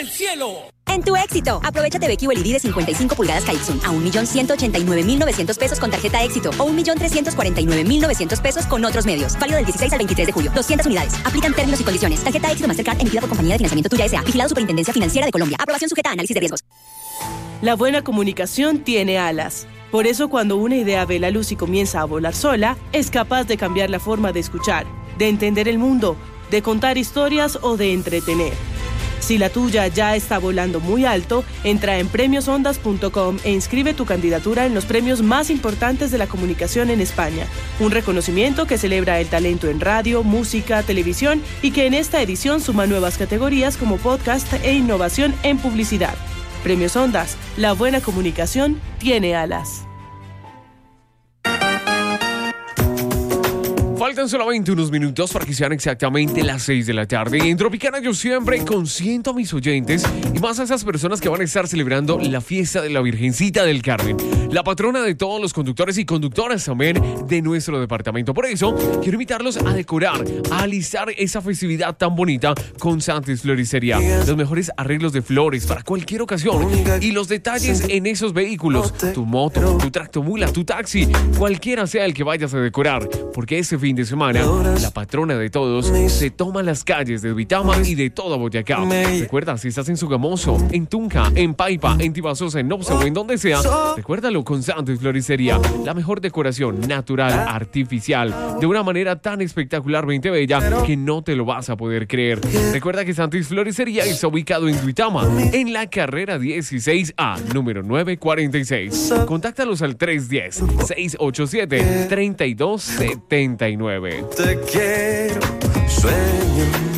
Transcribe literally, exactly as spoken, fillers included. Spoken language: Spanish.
cielo. En tu éxito, aprovechate de Q L E D de cincuenta y cinco pulgadas Kaixun a un millón ciento ochenta y nueve mil novecientos pesos con tarjeta éxito o un millón trescientos cuarenta y nueve mil novecientos pesos con otros medios. Válido del dieciséis al veintitrés de julio. doscientas unidades. Aplican términos y condiciones. Tarjeta éxito Mastercard emitida por Compañía de Financiamiento Tuya S A. Vigilado Superintendencia Financiera de Colombia. Aprobación sujeta a análisis de riesgos. La buena comunicación tiene alas. Por eso, cuando una idea ve la luz y comienza a volar sola, es capaz de cambiar la forma de escuchar, de entender el mundo, de contar historias o de entretener. Si la tuya ya está volando muy alto, entra en premios ondas punto com e inscribe tu candidatura en los premios más importantes de la comunicación en España. Un reconocimiento que celebra el talento en radio, música, televisión y que en esta edición suma nuevas categorías como podcast e innovación en publicidad. Premios Ondas, la buena comunicación tiene alas. Faltan solamente unos minutos para que sean exactamente las seis de la tarde. En Tropicana yo siempre consiento a mis oyentes y más a esas personas que van a estar celebrando la fiesta de la Virgencita del Carmen, la patrona de todos los conductores y conductoras también de nuestro departamento. Por eso quiero invitarlos a decorar, a alistar esa festividad tan bonita con Santis Floristería. Los mejores arreglos de flores para cualquier ocasión y los detalles en esos vehículos, tu moto, tu tractomula, tu taxi, cualquiera sea el que vayas a decorar, porque ese fin de semana, la patrona de todos se toma las calles de Duitama y de toda Boyacá. Recuerda, si estás en Sogamoso, en Tunja, en Paipa, en Tibasosa, en Nopsa o en donde sea, recuérdalo con Santis Floristería. La mejor decoración natural, artificial, de una manera tan espectacularmente bella que no te lo vas a poder creer. Recuerda que Santis Floristería está ubicado en Duitama, en la carrera dieciséis A, número novecientos cuarenta y seis. Contáctalos al tres uno cero, seis ocho siete, tres dos siete nueve. Te quiero, sueño.